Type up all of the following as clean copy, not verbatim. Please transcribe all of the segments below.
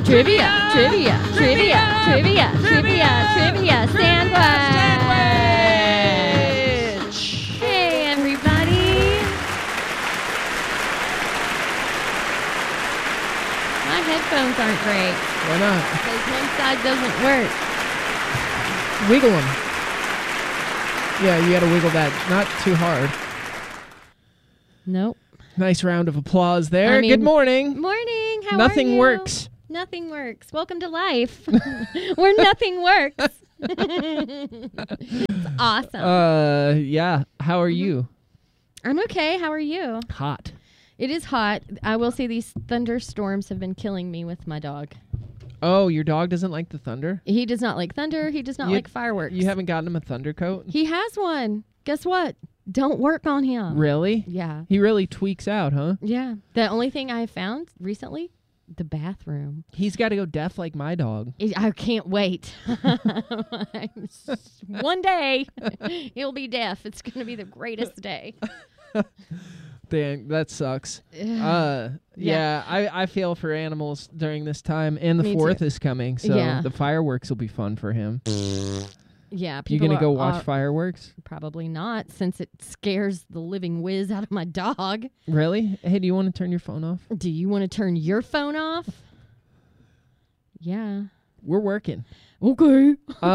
Trivia. Sandwich. Hey, everybody. My headphones aren't great Why not? because one side doesn't work. Wiggle them. Yeah, you got to wiggle that. Not too hard. Nope. Nice round of applause there. I mean, Good morning. Morning. How are Nothing you? works. Nothing works. Welcome to life, where nothing works. It's awesome. Yeah. How are you? I'm okay. How are you? Hot. It is hot. I will say these thunderstorms have been killing me with my dog. Oh, your dog doesn't like the thunder? He does not like thunder. He does not like fireworks. You haven't gotten him a thunder coat? He has one. Guess what? Don't work on him. Really? Yeah. He really tweaks out, huh? Yeah. The only thing I have found recently, the bathroom. He's got to go deaf like my dog. I can't wait. One day, he'll be deaf. It's going to be the greatest day. Dang, that sucks. Yeah, I feel for animals during this time, and the Me 4th too. is coming, so Yeah. the fireworks will be fun for him. Yeah. You people gonna go are- watch fireworks? Probably not, since it scares the living whiz out of my dog. Really? Hey, do you want to turn your phone off? Do you want to turn your phone off? Yeah. We're working. Okay.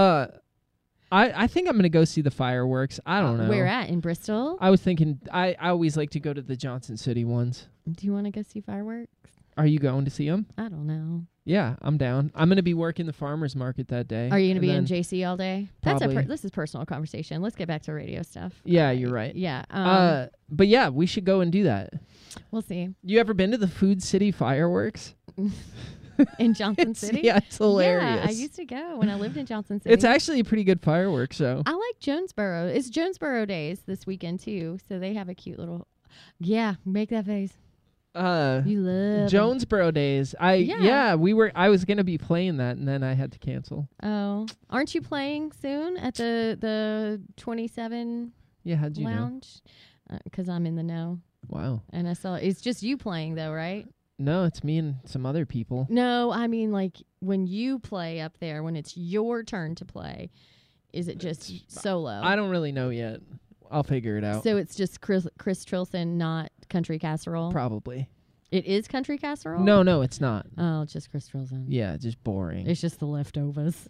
I think I'm gonna go see the fireworks. I don't know. Where at? In Bristol? I was thinking. I always like to go to the Johnson City ones. Do you want to go see fireworks? Are you going to see them? I don't know. Yeah, I'm down. I'm gonna be working the farmers market that day. Are you going to and be then- in JC all day? Probably. This is personal conversation. Let's get back to radio stuff. Yeah, you're right. Yeah. But yeah, we should go and do that. We'll see. You ever been to the Food City fireworks? In Johnson City? Yeah, it's hilarious. Yeah, I used to go when I lived in Johnson City. It's actually a pretty good fireworks show. I like Jonesboro. It's Jonesboro Days this weekend too, so they have a cute little. Yeah, make that face. You love 'em. Jonesboro Days. I was gonna be playing that, and then I had to cancel. Oh, aren't you playing soon at the 27 Yeah, how'd you know? lounge? Because I'm in the know, Wow. and I saw it's just you playing though, right? No, it's me and some other people. No, I mean like when you play up there, when it's your turn to play, is it just solo? I don't really know yet. I'll figure it out. So it's just Chris Trilson, not Country Casserole. Probably. It is Country Casserole. No, it's not. Oh, it's just Chris Trilson. Yeah, just boring. It's just the leftovers.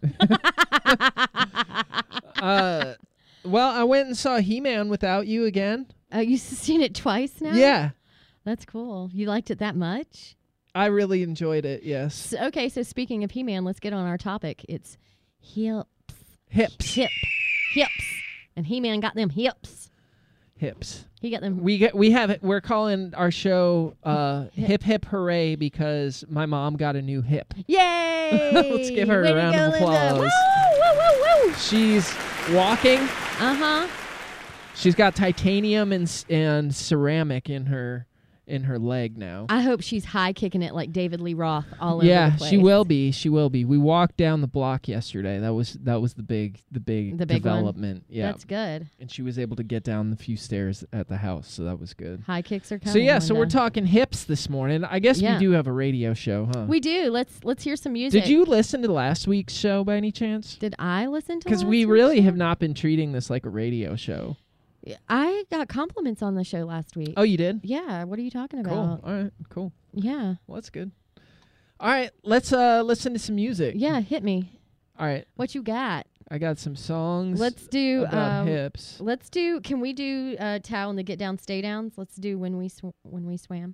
Well, I went and saw He-Man without you again. You've seen it twice now? Yeah, That's cool. You liked it that much? I really enjoyed it. Yes. So speaking of He-Man, let's get on our topic. It's hips. Hips. Hips. And He-Man got them hips. Hips. He got them. We have it. We're calling our show Hip Hip Hooray because my mom got a new hip. Yay! Let's give her a Way to round go, of Linda. applause. Woo, woo, woo, woo. She's walking. Uh-huh. She's got titanium and ceramic in her leg now. I hope she's high kicking it like David Lee Roth all over Yeah, the place. she will be. She will be. We walked down the block yesterday. That was the big big development. Yeah. That's good. And she was able to get down the few stairs at the house, so that was good. High kicks are coming. So yeah, so we're Linda. talking hips this morning. I guess Yeah. we do have a radio show, huh? We do. Let's hear some music. Did you listen to last week's show by any chance? Did I listen to? Because last we week's really show? have not been treating this like a radio show. I got compliments on the show last week. Oh, you did? Yeah. What are you talking Cool. about? All right. Cool. Yeah. Well, that's good. All right. Let's listen to some music. Yeah. Hit me. All right. What you got? I got some songs. Let's do. about hips. Let's do. Can we do Tao and the Get Down Stay Downs? Let's do when we swam.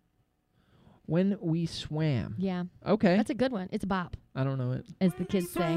When we swam. Yeah. Okay. That's a good one. It's a bop, I don't know it. as the kids say.